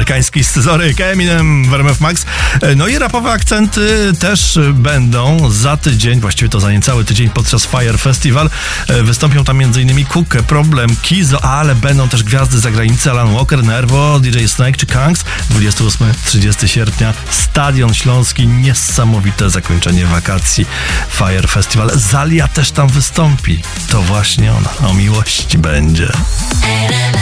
amerykański scyzoryk Eminem w RMF Max. No i rapowe akcenty też będą za tydzień, właściwie to za niecały tydzień podczas Fire Festival. Wystąpią tam m.in. Kuke, Problem, Kizo, ale będą też gwiazdy z zagranicy, Alan Walker, Nervo, DJ Snake czy Kanks. 28-30 sierpnia, Stadion Śląski, niesamowite zakończenie wakacji Fire Festival. Zalia też tam wystąpi. To właśnie ona, o miłości będzie.